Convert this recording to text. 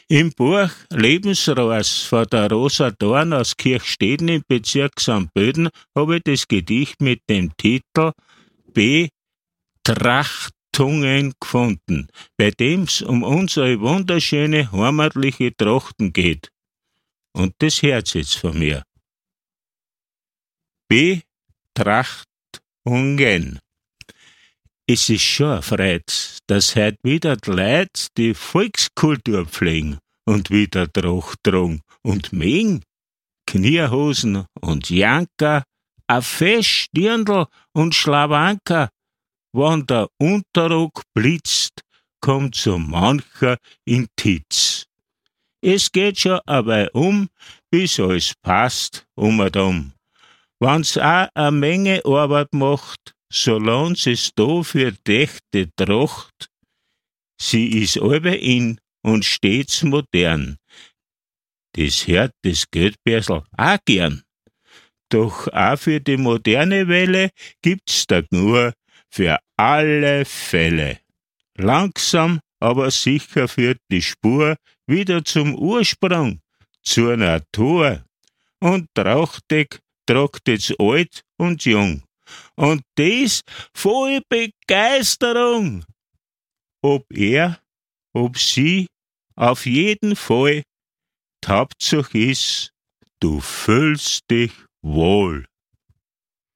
Im Buch Lebensrohrs von der Rosa Dorn aus Kirchsteden im Bezirk St. Böden habe ich das Gedicht mit dem Titel Betrachtungen gefunden, bei dem's um unsere wunderschöne heimatliche Trachten geht. Und das hört's jetzt von mir. Betrachtungen. Es ist schon ein Freude, dass heut wieder die Leute die Volkskultur pflegen und wieder Tracht tragen und mögen. Knierhosen und Janker, a Fest, Stirndl und Schlawanker. Wann der Unterrock blitzt, kommt so mancher in Titz. Es geht schon aber bis alles passt, und Wann's auch a Menge Arbeit macht, so lohnt's es da für dächte Tracht. Sie is allbe in und stets modern. Das hört das Geldbörsel auch gern. Doch auch für die moderne Welle gibt's da nur für alle Fälle. Langsam, aber sicher führt die Spur wieder zum Ursprung, zur Natur. Und trachtig tragt jetzt alt und jung. Und dies voll Begeisterung. Ob er, ob sie, auf jeden Fall, die Hauptsache ist, du fühlst dich wohl.